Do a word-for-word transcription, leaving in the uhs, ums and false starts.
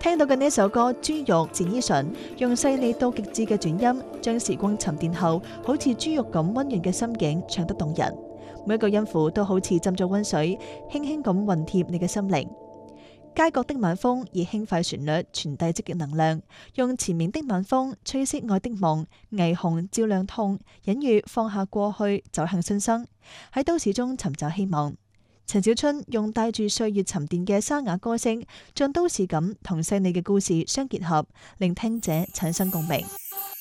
聽到嘅呢首歌《豬肉戰衣唇》，用細膩到極致嘅轉音，將時光沉澱後好似豬肉咁溫暖嘅心境唱得動人。每一個音符都好似浸咗溫水，輕輕咁熨貼你嘅心靈。街角的晚風以輕快旋律傳遞積極能量，用纏綿的晚風吹熄愛的夢，霓虹照亮痛，隱喻放下過去，走向新生，喺都市中尋找希望。陳小春用帶住歲月沉澱嘅沙啞歌聲，將都市感同細膩嘅故事相結合，令聽者產生共鳴。